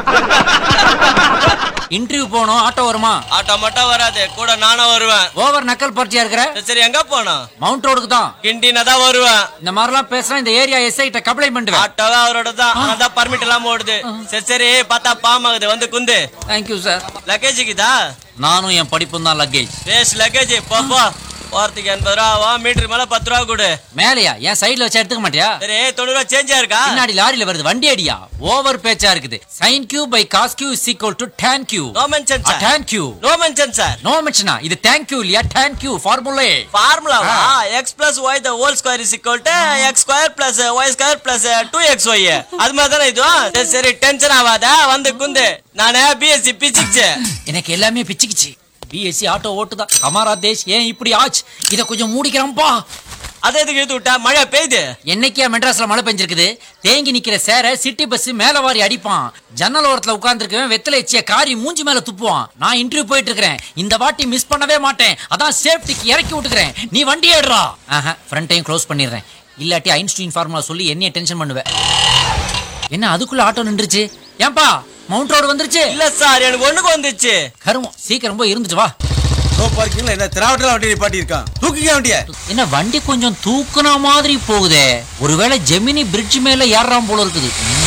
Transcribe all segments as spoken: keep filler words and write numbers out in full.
Interview போனோம். Auto வருமா? Auto மட்டும் வராது, கூட நானும் வருவேன். ஓவர் நக்கல் பார்ட்டியா இருக்கிற? சரி எங்க போனோம்? மவுண்ட் ரோடுக்கு தான். கிண்டினா தான் வருவேன். இந்த மாதிரிலாம் பேசினா இந்த ஏரியா எஸ்ஐ கிட்ட கம்ப்ளைண்ட் பண்ணுவேன். ஆட்டோவே அவரோட தான், அதான் பர்மிட் எல்லாம் ஓடுது. சரி சரி பார்த்தா பாமாகுது, வந்து குந்து. Thank you sir. லக்கேஜுக்குதா? நானும் என் படிப்பும் தான் லக்கேஜ். Waste luggage. போ போறதுக்கு எண்பது ரூபா, மீட்டர் மேல பத்து ரூபா கொடு. மேலையா? என் சைடுல வச்சு எடுத்துக்க மாட்டியா? சரி தொண்ணூறு ரூபா சேஞ்சா இருக்கா? பின்னாடி லாரியில வருது, வண்டி அடியா. ஓவர் பேச்சா இருக்குது. sin q by cos q is equal to tan q. No mention sir. tan q. No mention sir. No மென்ஷனா? இது thank you இல்லையா? tan q formula. ஃபார்முலாவா? x plus y the whole square is equal to x square plus y square plus two x y. அது மாதிரி தானே இது? சரி சரி tension ஆகாத, வந்து குந்து. நானே பிஎஸ்சி பிசிக்ஸ். எனக்கு எல்லாமே பிச்சுக்கிச்சு. BSc auto ஓட்டுதா. ஹமாரா தேஷ் ஏன் இப்படி ஆச்சு? இத கொஞ்சம் மூடிக்கிறோம்பா. அதை எதுக்கு இழுத்து விட்டா? மழை பெய்யுது. என்னைக்கே மெட்ராஸ்ல மழை பெஞ்சிருக்குது. தேங்கி நிக்கிற சேர சிட்டி பஸ் மேல வாரி அடிப்பான். ஜன்னல் ஓரத்துல உட்கார்ந்துருக்கவன் வெத்தலை எச்சிய காரி மூஞ்சி மேல துப்புவான். நான் இன்டர்வியூ போயிட்டு இருக்கிறேன். இந்த வாட்டி மிஸ் பண்ணவே மாட்டேன். அதான் சேஃப்டிக்கு இறக்கி விட்டுக்கிறேன். நீ வண்டி ஏடுறா. ஆஹா, ஃப்ரண்ட்டையும் க்ளோஸ் பண்ணிடுறேன். இல்லாட்டி ஐன்ஸ்டீன் ஃபார்முலா சொல்லி என்னைய டென்ஷன் பண்ணுவேன். என்ன அதுக்குள்ள ஆட்டோ நின்றுச்சு? ஏன்பா மவுண்ட் ரோடு வந்துருச்சு? இல்ல சார், எனக்கு ஒண்ணுக்கு வந்துச்சு. கருமம், சீக்கிரம் போய் இருந்துட்டு வா. நோ பார்க்கிங்ல என்ன திராவட்டல வண்டி நிப்பாட்டி இருக்கான். தூக்கிங்க வண்டிய. என்ன வண்டி கொஞ்சம் தூக்குன மாதிரி போகுதே. ஒருவேளை ஜெமினி பிரிட்ஜ் மேல ஏறாம் போல இருக்குது.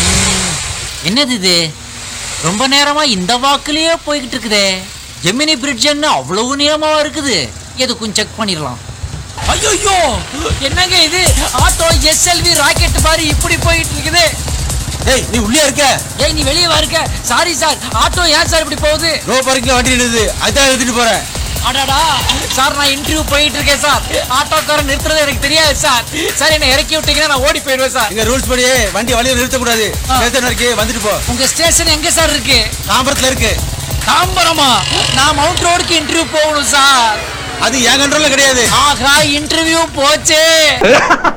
என்னது இது? ரொம்ப நேரமா இந்த வாக்குலயே போய்கிட்டு இருக்குதே. ஜெமினி பிரிட்ஜ் என்ன அவ்வளவு நீளமாவா இருக்குது? எதுக்கும் செக் பண்ணிடலாம். ஐயோ, என்னங்க இது? ஆட்டோ எஸ்எல்வி ராக்கெட் மாதிரி இப்படி போயிட்டு இருக்குது. டேய் நீ உள்ளே இருக்க? ஏய் நீ வெளியே வா இருக்க. சாரி சார், ஆட்டோ ஏன் சார் இப்படி போகுது? நோ பார்க்கிங்ல வண்டி நின்னுது, அதான் எடுத்துட்டு போறேன். அடடா சார், நான் இன்டர்வியூ போயிட்டு இருக்கேன் சார். ஆட்டோக்காரன் நிறுத்துறது எனக்கு தெரியாது சார். சார் என்ன இறக்கி விட்டீங்கன்னா நான் ஓடி போயிடுவேன் சார். எங்க ரூல்ஸ் படி வண்டி வழியில நிறுத்த கூடாது. ஸ்டேஷன் வரைக்கும் வந்துட்டு போ. உங்க ஸ்டேஷன் எங்க சார் இருக்கு? தாம்பரத்துல இருக்கு. தாம்பரமா? நான் மவுண்ட் ரோடுக்கு இன்டர்வியூ போகணும் சார். அது என் கண்ட்ரோல்ல கிடையாது. ஆஹா, இன்டர்வியூ போச்சே.